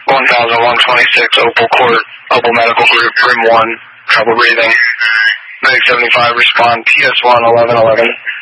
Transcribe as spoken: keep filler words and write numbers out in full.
one thousand one twenty-six, Opal Court, Opal Medical Group, room one, trouble breathing. Medic seventy-five, respond, P S one, eleven eleven.